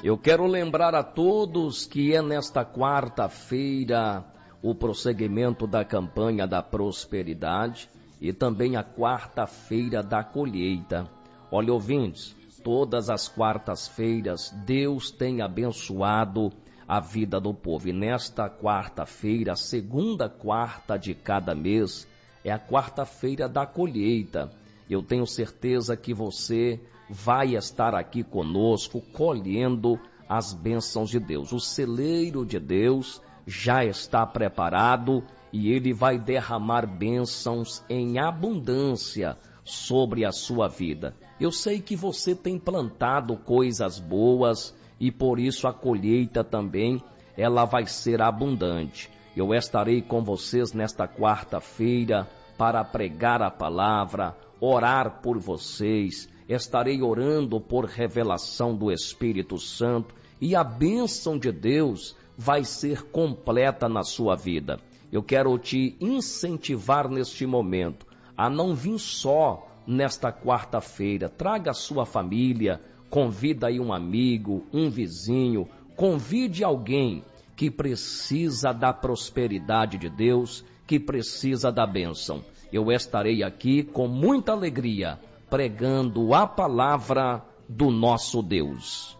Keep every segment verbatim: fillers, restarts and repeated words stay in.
Eu quero lembrar a todos que é nesta quarta-feira o prosseguimento da campanha da prosperidade e também a quarta-feira da colheita. Olha, ouvintes, todas as quartas-feiras Deus tem abençoado a vida do povo. E nesta quarta-feira, a segunda quarta de cada mês, é a quarta-feira da colheita. Eu tenho certeza que você vai estar aqui conosco colhendo as bênçãos de Deus. O celeiro de Deus já está preparado e ele vai derramar bênçãos em abundância sobre a sua vida. Eu sei que você tem plantado coisas boas e por isso a colheita também ela vai ser abundante. Eu estarei com vocês nesta quarta-feira para pregar a palavra, orar por vocês. Estarei orando por revelação do Espírito Santo e a bênção de Deus vai ser completa na sua vida. Eu quero te incentivar neste momento a não vir só nesta quarta-feira. Traga a sua família, convida aí um amigo, um vizinho, convide alguém que precisa da prosperidade de Deus, que precisa da bênção. Eu estarei aqui com muita alegria, pregando a palavra do nosso Deus.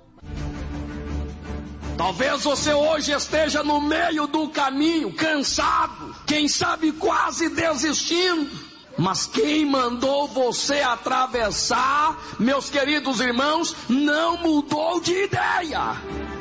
Talvez você hoje esteja no meio do caminho, cansado, quem sabe quase desistindo. Mas quem mandou você atravessar, meus queridos irmãos, não mudou de ideia.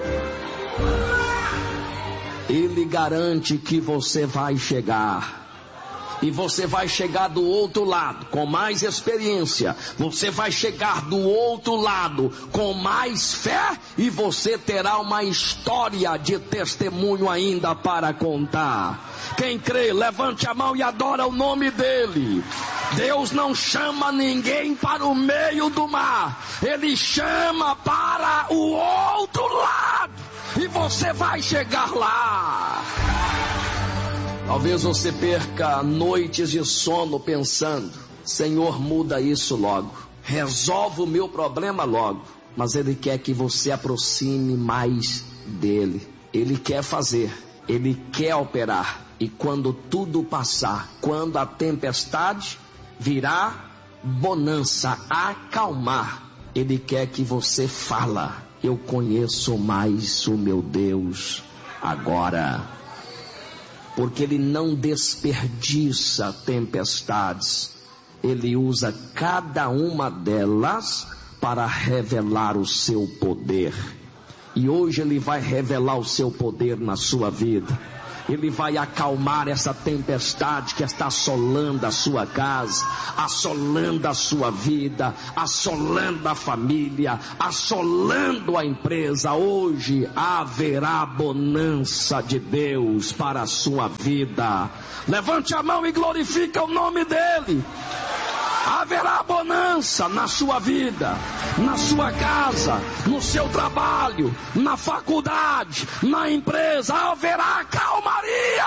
Ele garante que você vai chegar. E você vai chegar do outro lado com mais experiência. Você vai chegar do outro lado com mais fé. E você terá uma história de testemunho ainda para contar. Quem crê, levante a mão e adora o nome dele. Deus não chama ninguém para o meio do mar. Ele chama para o outro lado. E você vai chegar lá. Talvez você perca noites de sono pensando: Senhor, muda isso logo, resolve o meu problema logo. Mas Ele quer que você aproxime mais dEle. Ele quer fazer, Ele quer operar. E quando tudo passar, quando a tempestade virá, bonança, acalmar, Ele quer que você fala: eu conheço mais o meu Deus agora. Porque Ele não desperdiça tempestades. Ele usa cada uma delas para revelar o seu poder. E hoje Ele vai revelar o seu poder na sua vida. Ele vai acalmar essa tempestade que está assolando a sua casa, assolando a sua vida, assolando a família, assolando a empresa. Hoje haverá bonança de Deus para a sua vida. Levante a mão e glorifique o nome dEle. Haverá bonança na sua vida, na sua casa, no seu trabalho, na faculdade, na empresa. Haverá calmaria.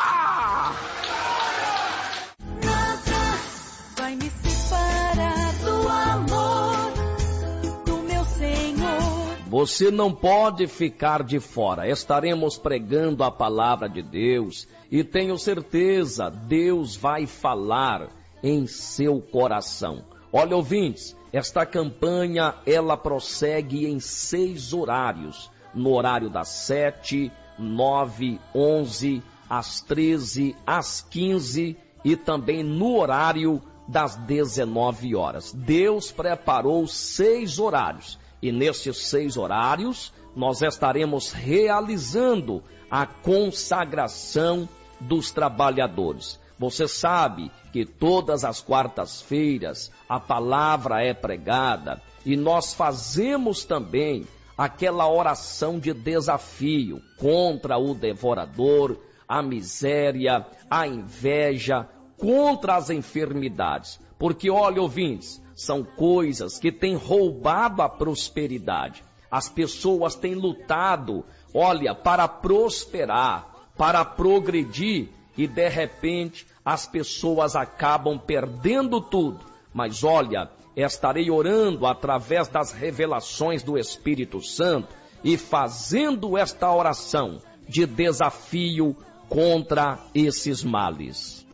Nada vai me separar do amor do meu Senhor. Você não pode ficar de fora. Estaremos pregando a palavra de Deus e tenho certeza, Deus vai falar em seu coração. Olha, ouvintes, esta campanha ela prossegue em seis horários: no horário das sete, nove, onze, às treze, às quinze e também no horário das dezenove horas. Deus preparou seis horários e nesses seis horários nós estaremos realizando a consagração dos trabalhadores. Você sabe que todas as quartas-feiras a palavra é pregada e nós fazemos também aquela oração de desafio contra o devorador, a miséria, a inveja, contra as enfermidades. Porque, olha, ouvintes, são coisas que têm roubado a prosperidade. As pessoas têm lutado, olha, para prosperar, para progredir, e de repente as pessoas acabam perdendo tudo. Mas olha, estarei orando através das revelações do Espírito Santo e fazendo esta oração de desafio contra esses males.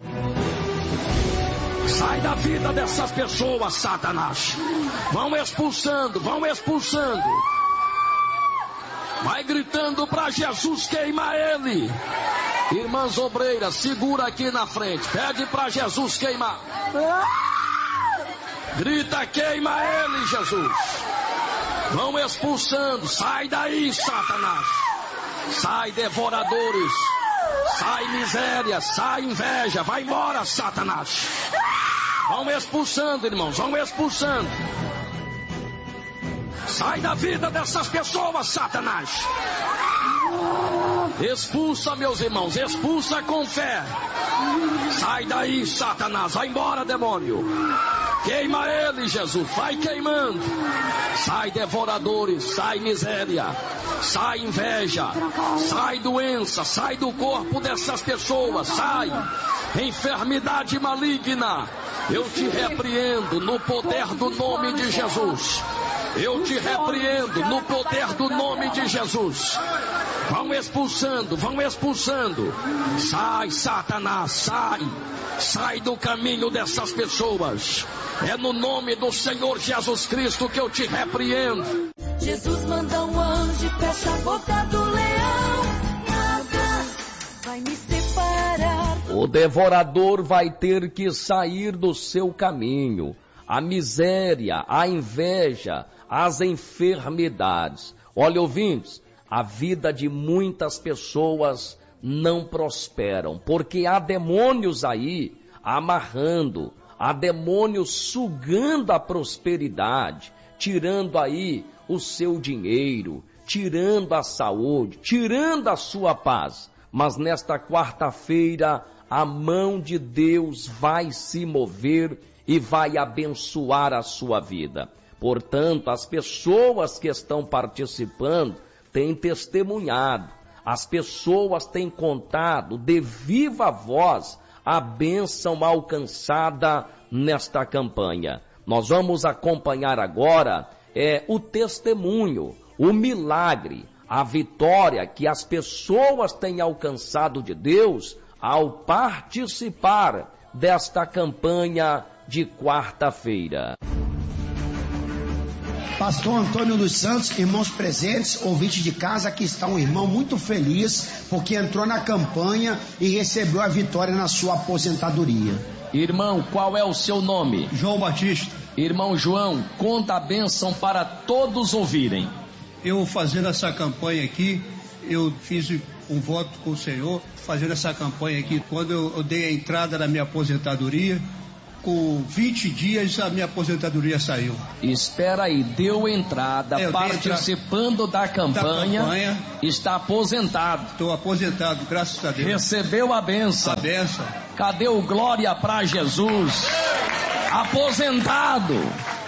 Sai da vida dessas pessoas, Satanás. Vão expulsando, vão expulsando. Vai gritando para Jesus, queima ele. Irmãs obreiras, segura aqui na frente. Pede para Jesus queimar. Grita, queima ele, Jesus. Vão expulsando. Sai daí, Satanás. Sai, devoradores. Sai, miséria. Sai, inveja. Vai embora, Satanás. Vão expulsando, irmãos. Vão expulsando. Sai da vida dessas pessoas, Satanás. Expulsa, meus irmãos. Expulsa com fé. Sai daí, Satanás. Vai embora, demônio. Queima ele, Jesus. Vai queimando. Sai, devoradores. Sai, miséria. Sai, inveja. Sai, doença. Sai do corpo dessas pessoas. Sai. Enfermidade maligna. Eu te repreendo no poder do nome de Jesus. Eu te repreendo no poder do nome de Jesus. Vão expulsando, vão expulsando. Sai, Satanás, sai. Sai do caminho dessas pessoas. É no nome do Senhor Jesus Cristo que eu te repreendo. Jesus manda um anjo e fecha a boca do leão. Nada vai me separar. O devorador vai ter que sair do seu caminho. A miséria, a inveja, as enfermidades. Olha, ouvintes, a vida de muitas pessoas não prosperam, porque há demônios aí amarrando, há demônios sugando a prosperidade, tirando aí o seu dinheiro, tirando a saúde, tirando a sua paz. Mas nesta quarta-feira, a mão de Deus vai se mover e vai abençoar a sua vida. Portanto, as pessoas que estão participando têm testemunhado, as pessoas têm contado de viva voz a bênção alcançada nesta campanha. Nós vamos acompanhar agora é, o testemunho, o milagre, a vitória que as pessoas têm alcançado de Deus ao participar desta campanha de quarta-feira. Pastor Antônio dos Santos, irmãos presentes, ouvintes de casa, aqui está um irmão muito feliz porque entrou na campanha e recebeu a vitória na sua aposentadoria. Irmão, qual é o seu nome? João Batista. Irmão João, conta a bênção para todos ouvirem. Eu fazendo essa campanha aqui, eu fiz um voto com o Senhor, fazendo essa campanha aqui, quando eu, eu dei a entrada na minha aposentadoria, com vinte dias a minha aposentadoria saiu. Espera aí, deu entrada, é, participando entra... da, campanha, da campanha, está aposentado. Estou aposentado, graças a Deus. Recebeu a bênção. A bênção. Cadê o glória para Jesus? Aposentado.